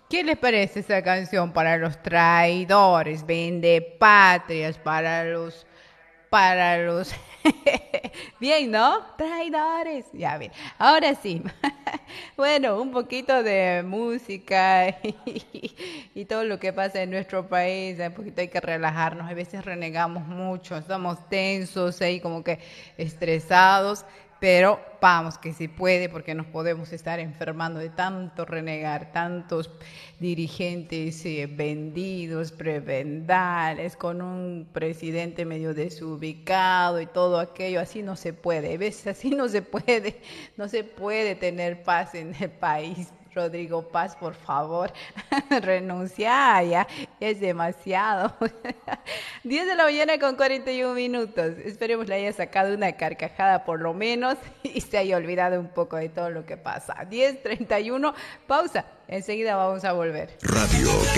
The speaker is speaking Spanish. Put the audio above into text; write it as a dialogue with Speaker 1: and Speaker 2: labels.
Speaker 1: ¿Qué les parece esa canción para los traidores, vende patrias, para los, bien, ¿no? Traidores. Ya, bien. Ahora sí. Bueno, un poquito de música y todo lo que pasa en nuestro país, un poquito hay que relajarnos. A veces renegamos mucho, estamos tensos ahí como que estresados, pero vamos que se puede porque nos podemos estar enfermando de tanto renegar, tantos dirigentes vendidos, prebendales, con un presidente medio desubicado y todo aquello. Así no se puede, ¿ves? Así no se puede tener paz en el país. Rodrigo Paz, por favor, renuncia ya, es demasiado. 10 de la mañana con 41 minutos. Esperemos le haya sacado una carcajada por lo menos y se haya olvidado un poco de todo lo que pasa. 10:31, pausa. Enseguida vamos a volver.
Speaker 2: Radio